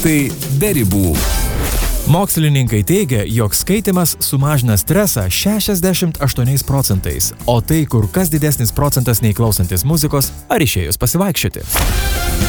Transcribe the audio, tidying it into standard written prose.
Tai be ribų. Mokslininkai teigia, jog skaitymas sumažina stresą 68%, o tai kur kas didesnis procentas nei klausantis muzikos ar išėjus pasivaikščioti.